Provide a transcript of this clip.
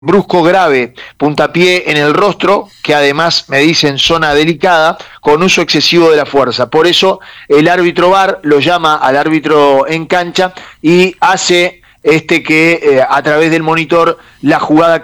brusco grave, puntapié en el rostro, que además me dicen zona delicada, con uso excesivo de la fuerza. Por eso el árbitro VAR lo llama al árbitro en cancha y hace que a través del monitor la jugada